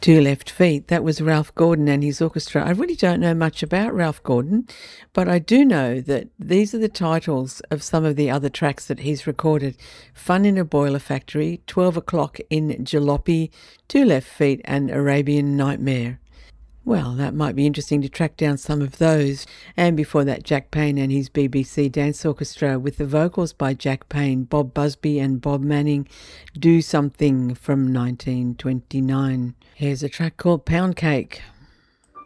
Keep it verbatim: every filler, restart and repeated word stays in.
Two Left Feet. That was Ralph Gordon and his orchestra. I really don't know much about Ralph Gordon, but I do know that these are the titles of some of the other tracks that he's recorded. Fun in a Boiler Factory, twelve o'clock in Jalopy, Two Left Feet and Arabian Nightmare. Well, that might be interesting to track down some of those. And before that, Jack Payne and his B B C Dance Orchestra with the vocals by Jack Payne, Bob Busby and Bob Manning, Do Something from nineteen twenty-nine. Here's a track called Pound Cake.